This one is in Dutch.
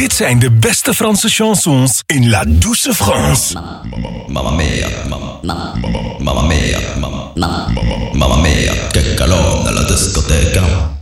Dit zijn de beste Franse chansons in La Douce France. Mamma mia, mamma mia, che calore nella discoteca.